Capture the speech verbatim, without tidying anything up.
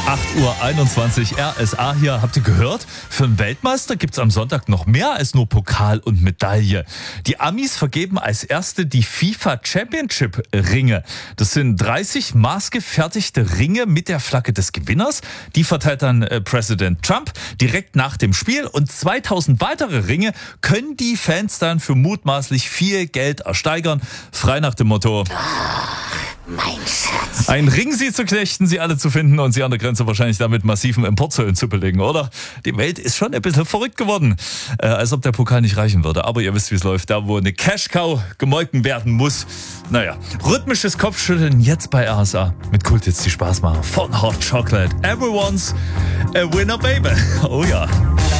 acht Uhr einundzwanzig, R S A hier. Habt ihr gehört? Für einen Weltmeister gibt's am Sonntag noch mehr als nur Pokal und Medaille. Die Amis vergeben als erste die FIFA Championship Ringe. Das sind dreißig maßgefertigte Ringe mit der Flagge des Gewinners. Die verteilt dann äh, Präsident Trump direkt nach dem Spiel. Und zweitausend weitere Ringe können die Fans dann für mutmaßlich viel Geld ersteigern. Frei nach dem Motto: Mein Schatz. Ein Ring sie zu knechten, sie alle zu finden und sie an der Grenze wahrscheinlich damit massiven Importzöllen zu belegen, oder? Die Welt ist schon ein bisschen verrückt geworden. Äh, als ob der Pokal nicht reichen würde. Aber ihr wisst, wie es läuft. Da, wo eine Cash-Cow gemolken werden muss. Naja, rhythmisches Kopfschütteln jetzt bei R S A. Mit Kulthits, die Spaß machen. Von Hot Chocolate. Everyone's a winner, baby. Oh ja.